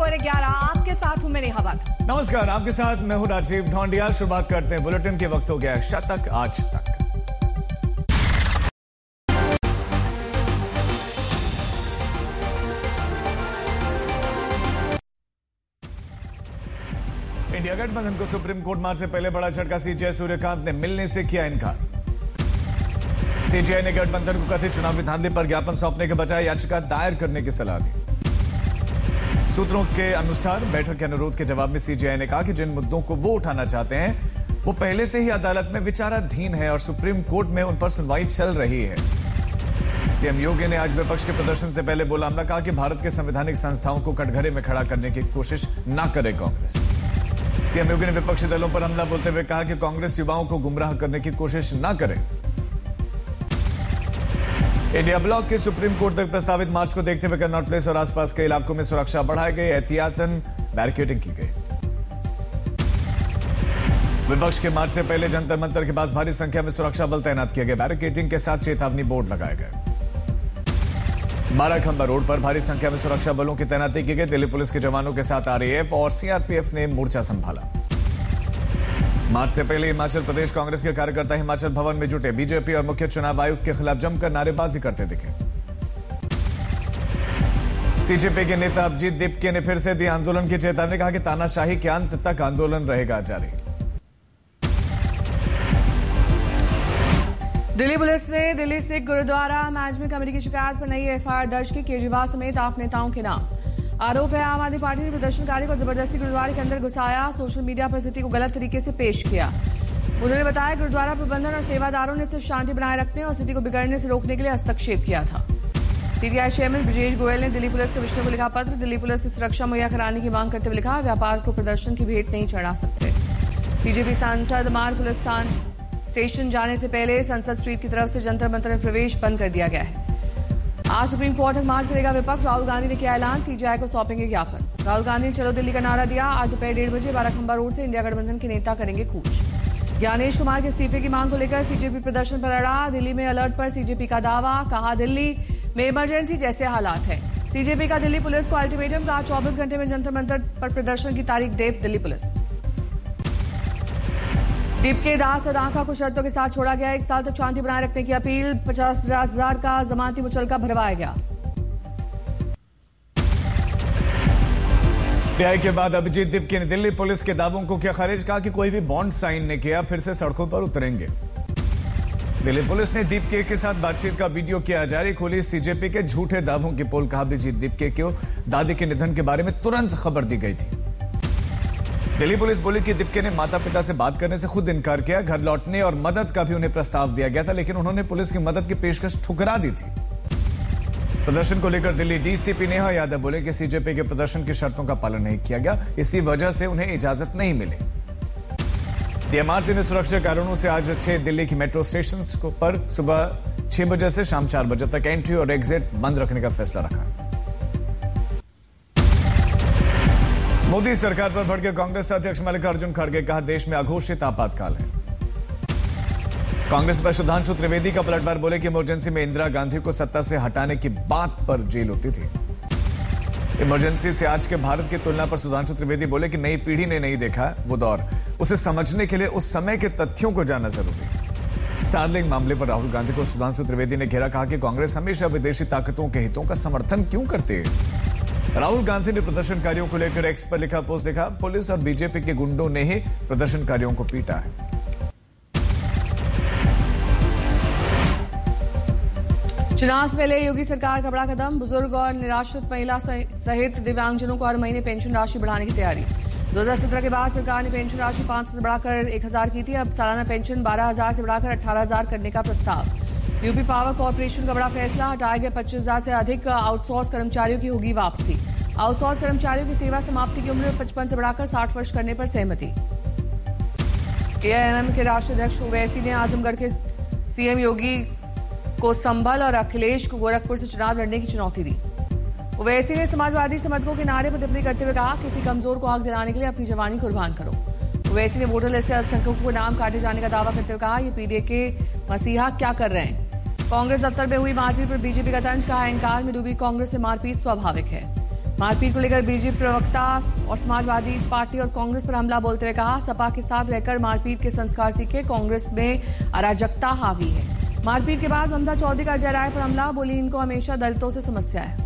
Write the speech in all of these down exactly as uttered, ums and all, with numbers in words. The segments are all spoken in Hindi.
कोयरे ग्यारह, आपके साथ हूं मैं नेहा भट्ट। नमस्कार, आपके साथ मैं हूं राजीव ढोंडिया। शुरुआत करते हैं बुलेटिन के वक्त हो गया शतक आज तक। इंडिया गठबंधन को सुप्रीम कोर्ट मार से पहले बड़ा झटका। सीजेआई सूर्यकांत ने मिलने से किया इनकार। सीजेआई ने गठबंधन को कथित चुनावी धांधली पर ज्ञापन सौंपने के बजाय याचिका दायर करने की सलाह दी। सूत्रों के अनुसार बैठक के अनुरोध के जवाब में सीजेआई ने कहा कि जिन मुद्दों को वो उठाना चाहते हैं वो पहले से ही अदालत में विचाराधीन है और सुप्रीम कोर्ट में उन पर सुनवाई चल रही है। सीएम योगी ने आज विपक्ष के प्रदर्शन से पहले बोला हमला, कहा कि भारत के संवैधानिक संस्थाओं को कटघरे में खड़ा करने की कोशिश न करे कांग्रेस। सीएम योगी ने विपक्षी दलों पर हमला बोलते हुए कहा कि कांग्रेस युवाओं को गुमराह करने की कोशिश न करे। इंडिया ब्लॉक के सुप्रीम कोर्ट तक प्रस्तावित मार्च को देखते हुए कन्नॉट प्लेस और आसपास के इलाकों में सुरक्षा बढ़ाई गई, एहतियातन बैरिकेडिंग की गई। विपक्ष के मार्च से पहले जंतर मंतर के पास भारी संख्या में सुरक्षा बल तैनात किए गए। बैरिकेडिंग के साथ चेतावनी बोर्ड लगाए गए। बाराखंबा रोड पर भारी संख्या में सुरक्षा बलों की तैनाती की गई। दिल्ली पुलिस के जवानों के साथ आरएएफ और सीआरपीएफ ने मोर्चा संभाला। मार्च से पहले हिमाचल प्रदेश कांग्रेस के कार्यकर्ता हिमाचल भवन में जुटे। बीजेपी और मुख्य चुनाव आयुक्त के खिलाफ जमकर नारेबाजी करते दिखे। सीजेपी के नेता अभिजीत दीपके ने फिर से दी आंदोलन की चेतावनी, कहा कि तानाशाही के अंत तक आंदोलन रहेगा जारी। दिल्ली पुलिस ने दिल्ली सिख गुरुद्वारा मैनेजमेंट कमेटी की शिकायत पर नई एफआईआर दर्ज की। केजरीवाल समेत आठ नेताओं के नाम। आरोप है आम आदमी पार्टी ने प्रदर्शनकारी को जबरदस्ती गुरुद्वारे के अंदर घुसाया, सोशल मीडिया पर स्थिति को गलत तरीके से पेश किया। उन्होंने बताया गुरुद्वारा प्रबंधन और सेवादारों ने सिर्फ शांति बनाए रखने और स्थिति को बिगड़ने से रोकने के लिए हस्तक्षेप किया था। सीबीआई चेयरमैन ब्रजेश गोयल ने दिल्ली पुलिस कमिश्नर को लिखा पत्र। दिल्ली पुलिस से सुरक्षा मुहैया कराने की मांग करते हुए लिखा, व्यापार को प्रदर्शन की भेंट नहीं चढ़ा सकते। सीजेपी सांसद मार्ग पुलिस स्टेशन जाने से पहले संसद स्ट्रीट की तरफ से जंतर मंतर में प्रवेश बंद कर दिया गया है। आज सुप्रीम कोर्ट तक मार्च करेगा विपक्ष। राहुल गांधी ने किया ऐलान, सीजेआई को सौंपेंगे ज्ञापन। राहुल गांधी ने चलो दिल्ली का नारा दिया। आज दोपहर डेढ़ बजे बाराखंबा रोड से इंडिया गठबंधन के नेता करेंगे कूच। ज्ञानेश कुमार के इस्तीफे की मांग को लेकर सीजेपी प्रदर्शन पर अड़ा। दिल्ली में अलर्ट पर सीजेपी का दावा, कहा दिल्ली में इमरजेंसी जैसे हालात है। सीजेपी का दिल्ली पुलिस को अल्टीमेटम, कहा चौबीस घंटे में जंतर मंतर पर प्रदर्शन की तारीख दे दिल्ली पुलिस। दीपके दास और रांका को शर्तों के साथ छोड़ा गया। एक साल तक शांति बनाए रखने की अपील। पचास पचास हजार का जमानती मुचलका भरवाया गया। रिहाई के बाद अभिजीत दीपके ने दिल्ली पुलिस के दावों को किया खारिज, कहा कि कोई भी बॉन्ड साइन नहीं किया, फिर से सड़कों पर उतरेंगे। दिल्ली पुलिस ने दीपके के साथ बातचीत का वीडियो किया जारी, खोली सीजेपी के झूठे दावों की पोल। कहा अभिजीत दीपके को दादी के निधन के बारे में तुरंत खबर दी गई थी। दिल्ली पुलिस बोली कि दीपके ने माता पिता से बात करने से खुद इनकार किया। घर लौटने और मदद का भी उन्हें प्रस्ताव दिया गया था, लेकिन उन्होंने पुलिस की मदद की पेशकश ठुकरा दी थी। प्रदर्शन को लेकर दिल्ली डीसीपी नेहा यादव बोले कि सीजेपी के प्रदर्शन की शर्तों का पालन नहीं किया गया, इसी वजह से उन्हें इजाजत नहीं मिली। डीएमआरसी ने सुरक्षा कारणों से आज छह दिल्ली की मेट्रो स्टेशन पर सुबह छह बजे से शाम चार बजे तक एंट्री और एग्जिट बंद रखने का फैसला रखा। मोदी सरकार पर भड़के कांग्रेस अध्यक्ष मल्लिकार्जुन खड़गे, कहा देश में अघोषित आपातकाल है। कांग्रेस पर सुधांशु त्रिवेदी का पलटवार, बोले कि इमरजेंसी में इंदिरा गांधी को सत्ता से हटाने की बात पर जेल होती थी। इमरजेंसी से आज के भारत की तुलना पर सुधांशु त्रिवेदी बोले कि नई पीढ़ी ने नहीं देखा वो दौर, उसे समझने के लिए उस समय के तथ्यों को जानना जरूरी। स्टारलिंक मामले पर राहुल गांधी को सुधांशु त्रिवेदी ने घेरा, कहा कि कांग्रेस हमेशा विदेशी ताकतों के हितों का समर्थन क्यों करती है। राहुल गांधी ने प्रदर्शनकारियों को लेकर एक्स पर लिखा पोस्ट लिखा, पुलिस और बीजेपी के गुंडों ने ही प्रदर्शनकारियों को पीटा है। चुनाव से पहले योगी सरकार का बड़ा कदम। बुजुर्ग और निराश्रित महिला सहित दिव्यांगजनों को हर महीने पेंशन राशि बढ़ाने की तैयारी। दो हज़ार सत्रह के बाद सरकार ने पेंशन राशि पांच सौ से बढ़ाकर एक हजार की थी। अब सालाना पेंशन बारह हजार से बढ़ाकर अठारह हजार करने का प्रस्ताव। यूपी पावर कॉर्पोरेशन का बड़ा फैसला, हटाए गए पच्चीस हजार से अधिक आउटसोर्स कर्मचारियों की होगी वापसी। आउटसोर्स कर्मचारियों की सेवा समाप्ति की उम्र पचपन से बढ़ाकर साठ वर्ष करने पर सहमति। एआईएमएम के राष्ट्रीय अध्यक्ष ओवैसी ने आजमगढ़ के सीएम योगी को संभल और अखिलेश को गोरखपुर से चुनाव लड़ने की चुनौती दी। ओवैसी ने समाजवादी समर्थकों के नारे पर टिप्पणी करते हुए कहा, किसी कमजोर को हक दिलाने के लिए अपनी जवानी कुर्बान करो। ओवैसी ने वोटर लिस्ट से अल्पसंख्यकों को नाम काटे जाने का दावा करते हुए कहा, ये पीडीए के मसीहा क्या कर रहे हैं। कांग्रेस दफ्तर में हुई मारपीट पर बीजेपी का तंज, कहा अहंकार में डूबी कांग्रेस से मारपीट स्वाभाविक है। मारपीट को लेकर बीजेपी प्रवक्ता और समाजवादी पार्टी और कांग्रेस पर हमला बोलते हुए कहा, सपा के साथ रहकर मारपीट के संस्कार सीखे, कांग्रेस में अराजकता हावी है। मारपीट के बाद ममता चौधरी का अजय राय पर हमला, बोली इनको हमेशा दलितों से समस्या है।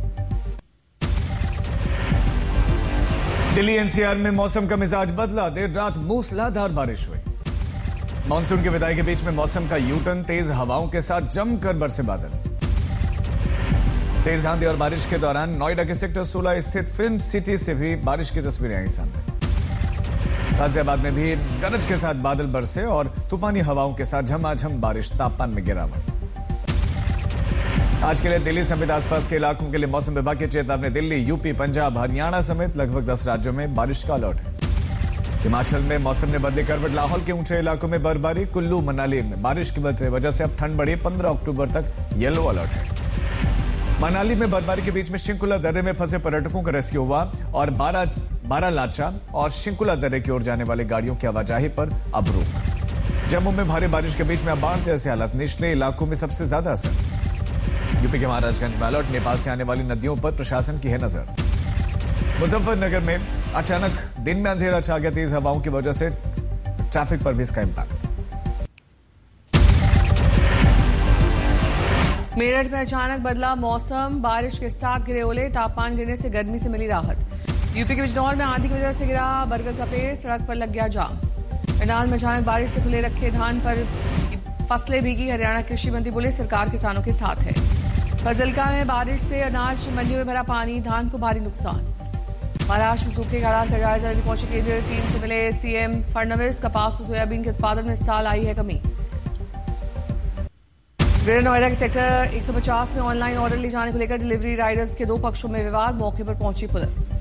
दिल्ली एनसीआर में मौसम का मिजाज बदला, देर रात मूसलाधार बारिश हुई। मानसून के विदाई के बीच में मौसम का यूटर्न, तेज हवाओं के साथ जमकर बरसे बादल। तेज आंधी और बारिश के दौरान नोएडा के सेक्टर सोलह स्थित फिल्म सिटी से भी बारिश की तस्वीरें आई सामने। गाजियाबाद में भी गरज के साथ बादल बरसे और तूफानी हवाओं के साथ झमाझम बारिश, तापमान में गिरावट। आज के लिए दिल्ली समेत आसपास के इलाकों के लिए मौसम विभाग की चेतावनी। दिल्ली, यूपी, पंजाब, हरियाणा समेत लगभग दस राज्यों में बारिश का अलर्ट है। हिमाचल में मौसम ने बदली करवट, लाहौल के ऊंचे इलाकों में बर्फबारी, कुल्लू मनाली में बारिश की वजह से अब ठंड बढ़ी, पंद्रह अक्टूबर तक येलो अलर्ट है। मनाली में बर्फबारी के बीच में शिंकुला दर्रे में फंसे पर्यटकों का रेस्क्यू हुआ और बारह बारह लाचा और शिंकुला दर्रे की ओर जाने वाली गाड़ियों की आवाजाही पर अब रोक। जम्मू में भारी बारिश के बीच में बाढ़ जैसे हालत, निचले इलाकों में सबसे ज्यादा असर। यूपी के महाराजगंज में अलर्ट, नेपाल से आने वाली नदियों पर प्रशासन की है नजर। मुजफ्फरनगर में अचानक दिन में अंधेरा छा गया, तेज हवाओं की वजह से ट्रैफिक पर भी इसका इम्पैक्ट। मेरठ में अचानक बदला मौसम, बारिश के साथ गिरे ओले, तापमान गिरने से गर्मी से मिली राहत। यूपी के बिजनौर में आंधी की वजह से गिरा बरगद का पेड़, सड़क पर लग गया जाम। करनाल में अचानक बारिश से खुले रखे धान पर फसलें भीगी, हरियाणा कृषि मंत्री बोले सरकार किसानों के साथ है। फजलका में बारिश से अनाज मंडियों में भरा पानी, धान को भारी नुकसान। महाराष्ट्र में सूखे के हालात का जायजा लेने पहुंची केंद्रीय टीम से मिले सीएम फडणवीस, कपास और सोयाबीन के उत्पादन में इस साल आई है कमी। ग्रेटर नोएडा के सेक्टर एक सौ पचास में ऑनलाइन ऑर्डर ले जाने को लेकर डिलीवरी राइडर्स के दो पक्षों में विवाद, मौके पर पहुंची पुलिस।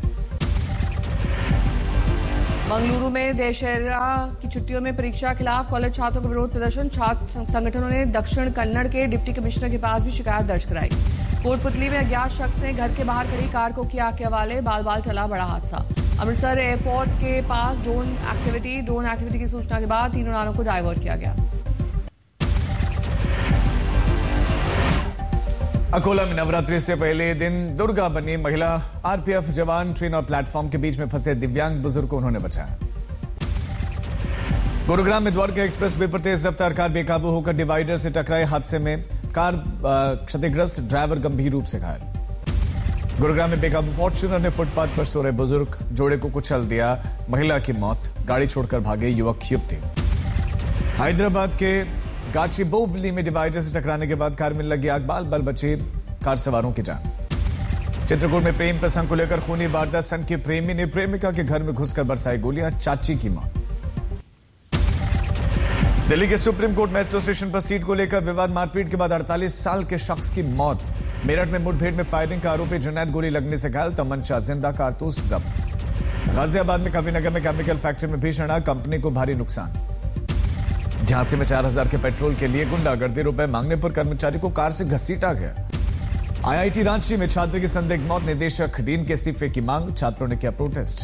मंगलुरु में दशहरा की छुट्टियों में परीक्षा खिलाफ कॉलेज छात्रों का विरोध प्रदर्शन, छात्र संगठनों ने दक्षिण कन्नड़ के डिप्टी कमिश्नर के पास भी शिकायत दर्ज कराई। कोटपुतली में अज्ञात शख्स ने घर के बाहर खड़ी कार को किया के हवाले, बाल बाल चला बड़ा हादसा। अमृतसर एयरपोर्ट के पास ड्रोन एक्टिविटी ड्रोन एक्टिविटी की सूचना के बाद तीन उड़ानों को डायवर्ट किया गया। अकोला में नवरात्रि से पहले दिन दुर्गा बनी महिला आरपीएफ जवान, ट्रेन और प्लेटफॉर्म के बीच में फंसे दिव्यांग बुजुर्ग को उन्होंने बचाया। गुरुग्राम में द्वारका एक्सप्रेस वे पर तेज रफ्तार कार बेकाबू होकर डिवाइडर से टकराए, हादसे में कार क्षतिग्रस्त, ड्राइवर गंभीर रूप से घायल। गुरुग्राम में बेकाबू फॉर्च्यूनर ने फुटपाथ पर सो रहे बुजुर्ग जोड़े को कुचल दिया, महिला की मौत, गाड़ी छोड़कर भागे युवक युवती। हैदराबाद के गाचीबोवली में डिवाइडर से टकराने के बाद कार में लगी आग, बाल बाल बचे कार सवारों की जान। चित्रकूट में प्रेम प्रसंग को लेकर खूनी वारदात, सन की प्रेमी ने प्रेमिका के घर में घुसकर बरसाई गोलियां, चाची की मौत। दिल्ली के सुप्रीम कोर्ट मेट्रो स्टेशन पर सीट को लेकर विवाद, मारपीट के बाद अड़तालीस साल के शख्स की मौत। मेरठ में मुठभेड़ में फायरिंग का आरोपी जुनैद गोली लगने से घायल, तमंचा जिंदा, कारतूस जब्त। गाजियाबाद में कविनगर में केमिकल फैक्ट्री में भीषण आग, कंपनी को भारी नुकसान। झांसी में चार हजार के पेट्रोल के लिए गुंडागर्दी, रुपए मांगने पर कर्मचारी को कार से घसीटा गया। आईआईटी रांची में छात्र की संदिग्ध मौत, निदेशक डीन के इस्तीफे की मांग, छात्रों ने किया प्रोटेस्ट।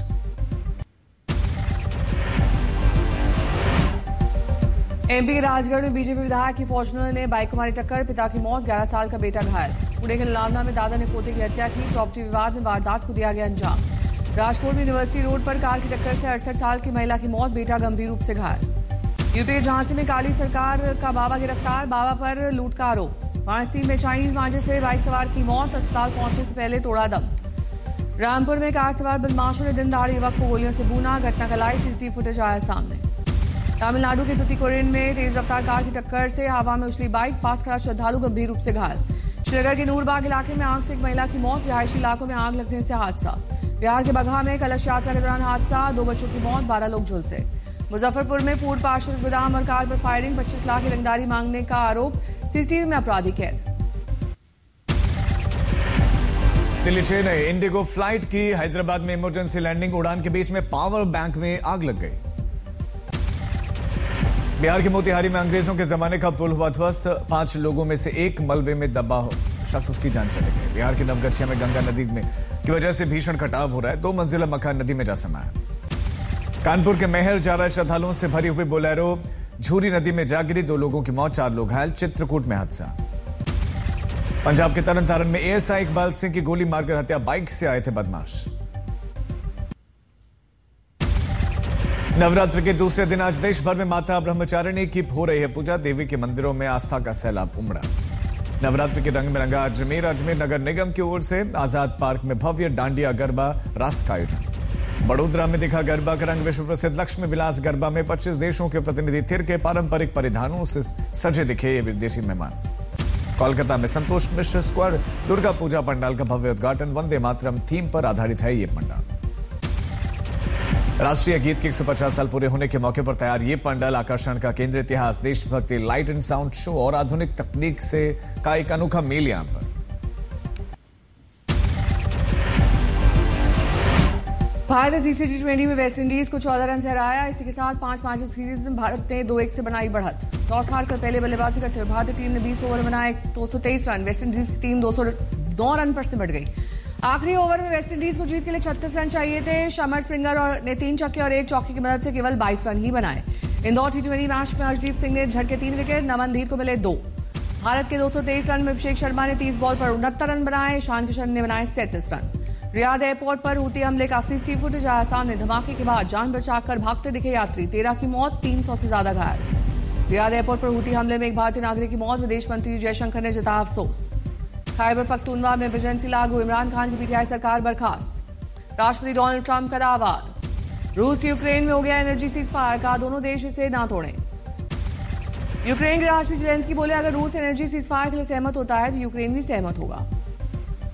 एमपी के राजगढ़ में बीजेपी विधायक की फॉर्च्यूनर ने बाइक को मारी टक्कर, पिता की मौत, ग्यारह साल का बेटा घायल। पुणे के लावना में दादा ने पोते की हत्या की, प्रॉपर्टी विवाद में वारदात को दिया गया अंजाम। राजकोट में यूनिवर्सिटी रोड पर कार की टक्कर से अड़सठ साल की महिला की मौत, बेटा गंभीर रूप से घायल। यूपी के झांसी में काली सरकार का बाबा गिरफ्तार, बाबा पर लूट का आरोप। वाराणसी में चाइनीज मांझे से बाइक सवार की मौत, अस्पताल पहुंचने से पहले तोड़ा दम। रामपुर में कार सवार बदमाशों ने दिन दहाड़े युवक को गोलियों से भूना, घटना का लाइव सीसीटीवी फुटेज आया सामने। तमिलनाडु के तुतिकोरिन में तेज रफ्तार कार की टक्कर से हवा में उछली बाइक, पास खड़ा श्रद्धालु गंभीर रूप से घायल। श्रीनगर के नूरबाग इलाके में आग से एक महिला की मौत, रिहायशी इलाकों में आग लगने से हादसा। बिहार के बगहा में कलश यात्रा के दौरान हादसा, दो बच्चों की मौत, बारह लोग झुलसे। मुजफ्फरपुर में पूर्व पार्षद गोदाम और कार पर फायरिंग, पच्चीस लाख की रंगदारी मांगने का आरोप, सीसीटीवी में अपराधी कैद। दिल्ली ट्रेन इंडिगो फ्लाइट की हैदराबाद में इमरजेंसी लैंडिंग, उड़ान के बीच में पावर बैंक में आग लग गई। बिहार के मोतिहारी में अंग्रेजों के जमाने का पुल हुआ ध्वस्त, पांच लोगों में से एक मलबे में दबा हो शख्स उसकी जान चले गए। बिहार के नवगछिया में गंगा नदी में की वजह से भीषण कटाव हो रहा है, दो मंजिला मकान नदी में जा समा है। कानपुर के मेहर जा रहा श्रद्धालुओं से भरी हुई बोलेरो झूरी नदी में जा गिरी, दो लोगों की मौत, चार लोग घायल। चित्रकूट में हादसा। पंजाब के तरन तारण में एएसआई इकबाल सिंह की गोली मारकर हत्या, बाइक से आए थे बदमाश। नवरात्र के दूसरे दिन आज देश भर में माता ब्रह्मचारिणी की हो रही है पूजा, देवी के मंदिरों में आस्था का सैलाब उमड़ा। नवरात्र के रंग में रंगा अजमेर। अजमेर नगर निगम की ओर से आजाद पार्क में भव्य डांडिया गरबा रास का आयोजन। बड़ोदरा में दिखा गरबा का रंग। विश्व प्रसिद्ध लक्ष्मी विलास गरबा में पच्चीस देशों के प्रतिनिधि तिर के पारंपरिक परिधानों से सजे दिखे ये विदेशी मेहमान। कोलकाता में संतोष मिश्र स्क्वायर दुर्गा पूजा पंडाल का भव्य उद्घाटन। वंदे मातरम थीम पर आधारित है ये पंडाल। राष्ट्रीय गीत के एक सौ पचास साल पूरे होने के मौके पर तैयार ये पंडाल आकर्षण का केंद्र, इतिहास, देशभक्ति, लाइट एंड साउंड शो और आधुनिक तकनीक से का एक अनोखा मेल यहां पर। भारत ने तीसरी टी ट्वेंटी में वेस्ट इंडीज को चौदह रन से हराया। इसी के साथ पांच मैच सीरीज में भारत ने दो एक से बनाई बढ़त। टॉस हारकर पहले बल्लेबाजी करते हुए भारतीय टीम ने बीस ओवर में बनाए दो सौ तेईस रन। वेस्ट इंडीज की टीम दो सौ नौ रन पर सिमट गई। आखिरी ओवर में वेस्ट इंडीज को जीत के लिए छत्तीस रन चाहिए थे। शमर स्प्रिंगर और ने तीन छक्के और एक चौके की मदद से केवल बाईस रन ही बनाए। इंदौर टी ट्वेंटी मैच में अर्शदीप सिंह ने झटके तीन विकेट, नमन धीर को मिले दो। भारत के दो सौ तेईस रन में अभिषेक शर्मा ने तीस बॉल पर उनहत्तर रन बनाए। ईशान किशन ने बनाए सैंतीस रन। रियाद एयरपोर्ट पर हूती हमले का सीसीटीवी फुटेज आया सामने। धमाके के बाद जान बचाकर भागते दिखे यात्री, तेरह की मौत, तीन सौ से ज्यादा घायल। रियाद एयरपोर्ट पर हूती हमले में एक भारतीय नागरिक की मौत। विदेश मंत्री जयशंकर ने जताया अफसोस। खैबर पख्तूनवा में इमरजेंसी लागू, इमरान खान की पीटीआई सरकार बर्खास्त। राष्ट्रपति डोनाल्ड ट्रंप का दावा, रूस यूक्रेन में हो गया एनर्जी सीजफायर, कहा दोनों देश इसे ना तोड़ें। यूक्रेन के राष्ट्रपति जेलेंस्की बोले अगर रूस एनर्जी सीजफायर के लिए सहमत होता है तो यूक्रेन भी सहमत होगा।